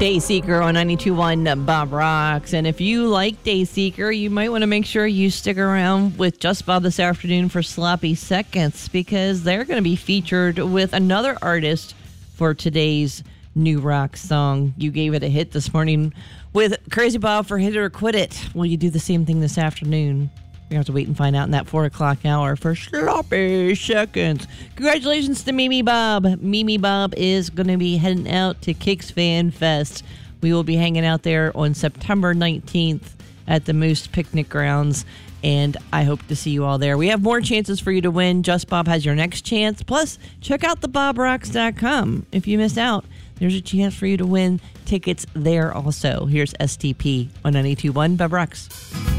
Dayseeker on 92.1 Bob Rocks. And if you like Dayseeker, you might want to make sure you stick around with Just Bob this afternoon for Sloppy Seconds, because they're going to be featured with another artist for today's new rock song. You gave it a hit this morning with Crazy Bob for Hit It or Quit It. Will you do the same thing this afternoon? We have to wait and find out in that 4 o'clock hour for Sloppy Seconds. Congratulations to Mimi Bob. Mimi Bob is going to be heading out to Kicks Fan Fest. We will be hanging out there on September 19th at the Moose Picnic Grounds, and I hope to see you all there. We have more chances for you to win. Just Bob has your next chance. Plus, check out thebobrocks.com. If you miss out, there's a chance for you to win tickets there also. Here's STP on 92.1 Bob Rocks.